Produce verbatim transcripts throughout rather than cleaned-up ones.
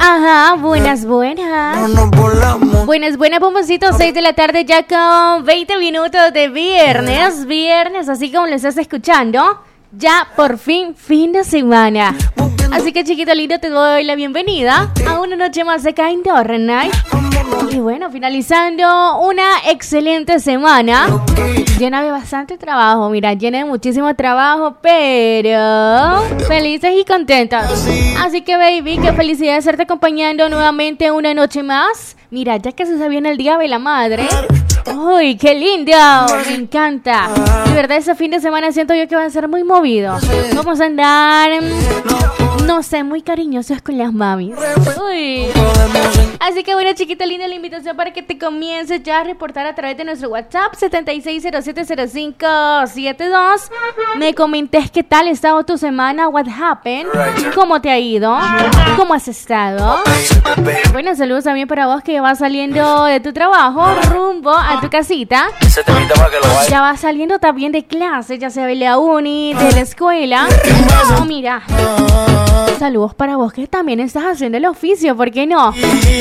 Ajá, buenas, buenas. Buenas, buenas, bomboncitos. seis de la tarde ya con veinte minutos de viernes. Viernes, así como lo estás escuchando. Ya por fin, fin de semana. Así que, chiquito lindo, te doy la bienvenida a una noche más de Kind of Night. Y bueno, finalizando una excelente semana, llena de bastante trabajo, mira, llena de muchísimo trabajo, pero felices y contentos. Así que, baby, qué felicidad de estarte acompañando nuevamente una noche más. Mira, ya que se viene el Día de la Madre. ¡Uy, qué lindo! Me encanta. De verdad, ese fin de semana siento yo que va a ser muy movido. Vamos a andar, no sé, muy cariñosos con las mamis. Uy. Así que bueno, chiquita linda, la invitación para que te comiences ya a reportar a través de nuestro WhatsApp setenta y seis cero siete cero cinco siete dos. Me comentes qué tal ha estado tu semana, what happened, cómo te ha ido, cómo has estado. Bueno, saludos también para vos que vas saliendo de tu trabajo rumbo a tu casita. Ya vas saliendo también de clase, ya sea de la uni, de la escuela. Oh, mira, saludos para vos que también estás haciendo el oficio, ¿por qué no?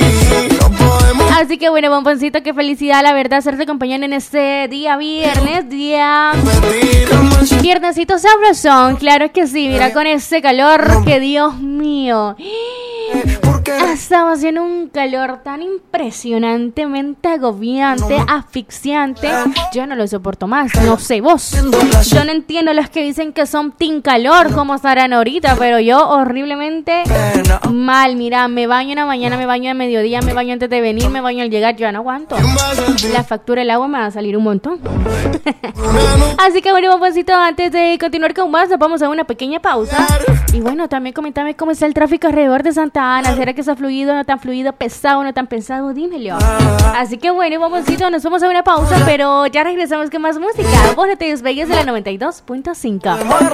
Así que bueno, bomboncito, qué felicidad, la verdad, estarte acompañando en este día viernes, día viernesito sabrosón, claro que sí, mira, con ese calor que Dios mío. Estaba haciendo un calor tan impresionantemente agobiante, asfixiante. Yo no lo soporto más, no sé vos. Yo no entiendo los que dicen que son team calor, como estarán ahorita, pero yo horriblemente mal. Mira, me baño en la mañana, me baño a mediodía, me baño antes de venir, me baño al llegar, yo no aguanto. La factura del agua me va a salir un montón. Así que bueno, bomboncito, antes de continuar con más, nos vamos a una pequeña pausa. Y bueno, también comentame cómo está el tráfico alrededor de Santa Ana. ¿Será que está fluido, no tan fluido, pesado, no tan pesado? Dímelo. Así que bueno, bomboncito, nos vamos a una pausa, pero ya regresamos con más música. Vos no te despegues de la noventa y dos punto cinco.